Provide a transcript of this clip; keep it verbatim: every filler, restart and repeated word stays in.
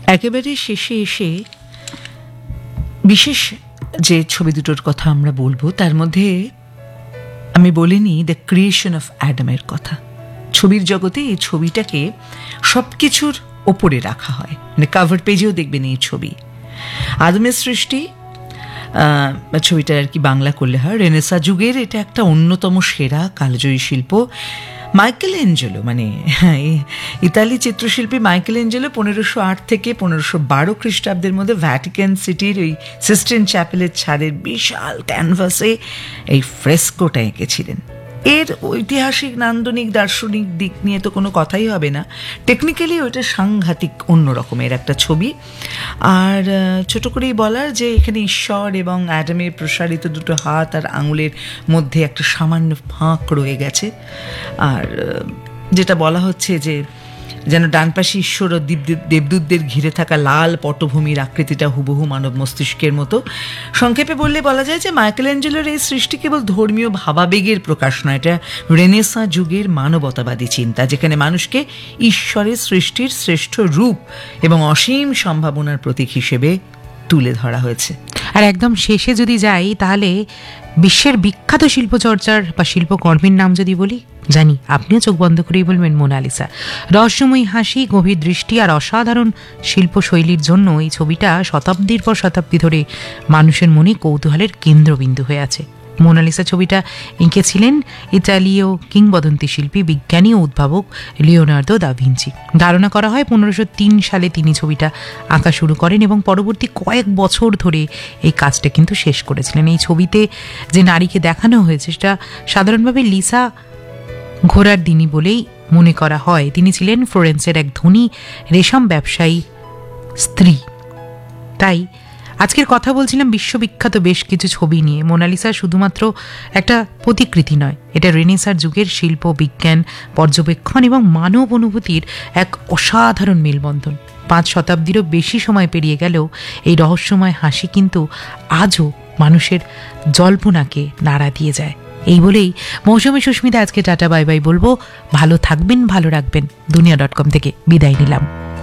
একেবারে শেষে এসে বিশেষ যে ছবি দুটোর কথা আমরা বলবো তার মধ্যে আমি বলিনি দ্য ক্রিয়েশন অফ অ্যাডামের কথা। ছবির জগতে এই ছবিটাকে সব কিছুর ওপরে রাখা হয়, মানে কাভার পেজেও দেখবেন এই ছবি আদমের সৃষ্টি। ছবিটা আর কি বাংলা করলে হয় রেনেসা যুগের এটা একটা অন্যতম সেরা কালজয়ী শিল্প। মাইকেল অ্যাঞ্জেলো মানে ইতালি চিত্রশিল্পী মাইকেল অ্যাঞ্জেলো পনেরোশো আট থেকে পনেরোশো বারো খ্রিস্টাব্দের মধ্যে ভ্যাটিকান সিটির ওই সিস্টেন চ্যাপেলের ছাদের বিশাল ক্যানভাসে এই ফ্রেস্কোটা এঁকেছিলেন। এর ঐতিহাসিক নান্দনিক দার্শনিক দিক নিয়ে তো কোনো কথাই হবে না, টেকনিক্যালি ওইটা সাংঘাতিক অন্য রকমের একটা ছবি। আর ছোট করেই বলার যে এখানে ঈশ্বর এবং অ্যাডামের প্রসারিত দুটো হাত আর আঙুলের মধ্যে একটা সামান্য ফাঁক রয়ে গেছে। আর যেটা বলা হচ্ছে যে যেন ডান পাশে ঈশ্বর ও দেবদূতদের ঘিরে থাকা লাল পটভূমির আকৃতিটা হুবহু মানব মস্তিষ্কের মতো। সংক্ষেপে বললে বলা যায় যে মাইকেল অ্যাঞ্জেলোর এই সৃষ্টি কেবল ধর্মীয় ভাবাবেগের প্রকাশ নয়, এটা রেনেসাঁ যুগের মানবতাবাদী চিন্তা, যেখানে মানুষকে ঈশ্বরের সৃষ্টির শ্রেষ্ঠ রূপ এবং অসীম সম্ভাবনার প্রতীক হিসেবে তুলে ধরা হয়েছে। আর একদম শেষে যদি যাই তাহলে বিশ্বের বিখ্যাত শিল্পচর্চার বা শিল্পকর্মের নাম যদি বলি, জানি আপনিও চোখ বন্ধ করেই বলবেন মোনালিসা। রহস্যময়ী হাসি, গভীর দৃষ্টি আর অসাধারণ শিল্পশৈলীর জন্য এই ছবিটা শতাব্দীর পর শতাব্দী ধরে মানুষের মনে কৌতূহলের কেন্দ্রবিন্দু হয়ে আছে। মোনালিসা ছবিটা এঁকেছিলেন ইতালীয় কিংবদন্তি শিল্পী, বিজ্ঞানী ও উদ্ভাবক লিওনার্দো দা ভিঞ্চি। ধারণা করা হয় পনেরোশো তিন সালে তিনি ছবিটা আঁকা শুরু করেন এবং পরবর্তী কয়েক বছর ধরে এই কাজটা কিন্তু শেষ করেছিলেন। এই ছবিতে যে নারীকে দেখানো হয়েছে সেটা সাধারণভাবে লিসা ঘোরারদিনি বলেই মনে করা হয়। তিনি ছিলেন ফ্লোরেন্সের এক ধনী রেশম ব্যবসায়ী স্ত্রী। তাই আজকের কথা বলছিলাম বিশ্ববিখ্যাত বেশ কিছু ছবি নিয়ে। মোনালিসা শুধুমাত্র একটা প্রতিকৃতি নয়, এটা রেনেসাঁর যুগের শিল্প, বিজ্ঞান, পর্যবেক্ষণ এবং মানব অনুভূতির এক অসাধারণ মেলবন্ধন। পাঁচ শতাব্দীরও বেশি সময় পেরিয়ে গেলেও এই রহস্যময় হাসি কিন্তু আজও মানুষের জল্পনাকে নাড়া দিয়ে যায়। এই বলেই মৌসুমী সুস্মিতা আজকে টাটা বাই বাই বলবো। ভালো থাকবেন, ভালো রাখবেন। দুনিয়া ডট কম থেকে বিদায় নিলাম।